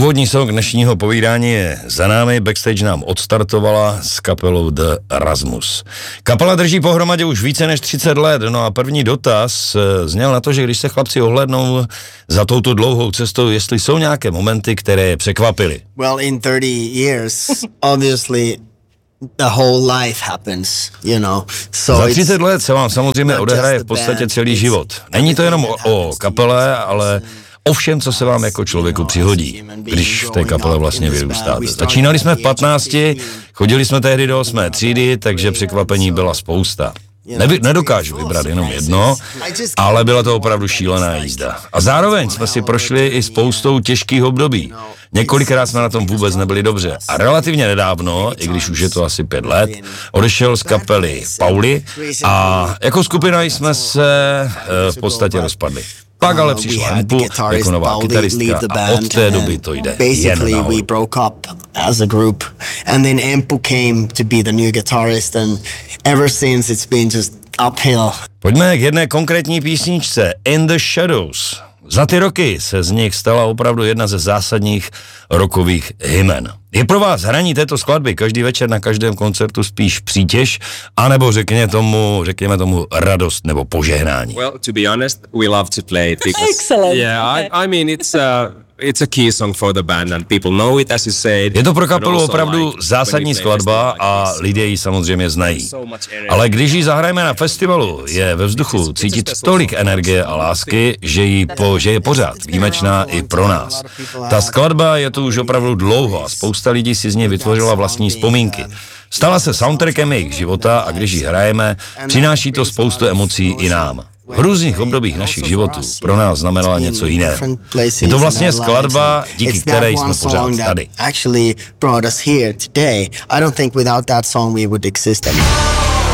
Úvodní song dnešního povídání je za námi, backstage nám odstartovala s kapelou The Rasmus. Kapela drží pohromadě už více než 30 let, no a první dotaz zněl na to, že když se chlapci ohlédnou za touto dlouhou cestou, jestli jsou nějaké momenty, které je překvapily. Well, in 30 years, obviously the whole life happens, you know. Za 30 let se vám samozřejmě odehraje v podstatě celý život. Není to jenom o kapele, ale o všem, co se vám jako člověku přihodí, když v té kapele vlastně vyrůstáte. Začínali jsme v 15, chodili jsme tehdy do 8. třídy, takže překvapení byla spousta. Nedokážu vybrat jenom jedno, ale byla to opravdu šílená jízda. A zároveň jsme si prošli i spoustou těžkých období. Několikrát jsme na tom vůbec nebyli dobře. A relativně nedávno, i když už je to asi 5 let, odešel z kapely Pauli a jako skupina jsme se v podstatě rozpadli. Pak ale přišla Empu jako nová kytaristka a od té doby to jde jen nahoru. We broke up as a group and then Empu came to be the new guitarist and ever since it's been just uphill. Pojďme k jedné konkrétní písničce, In the Shadows. Za ty roky se z nich stala opravdu jedna ze zásadních rockových hymen. Je pro vás hraní této skladby každý večer na každém koncertu spíš přítěž, anebo řekněme tomu radost nebo požehnání? Well, to be honest, we love to play it because Excellent. Yeah, I mean it's a key song for the band and people know it, as you said. Je to pro kapelu opravdu zásadní skladba a lidé ji samozřejmě znají. Ale když ji zahrajeme na festivalu, je ve vzduchu cítit tolik energie a lásky, že je pořád výjimečná i pro nás. Ta skladba je tu už opravdu dlouho a spousta lidí si z ní vytvořila vlastní vzpomínky. Stala se soundtrackem jejich života a když ji hrajeme, přináší to spoustu emocí i nám. V různých obdobích našich životů pro nás znamenala něco jiného. Je to vlastně skladba, díky které jsme pořád tady. Actually brought us here today. I don't think without that song we would exist anymore.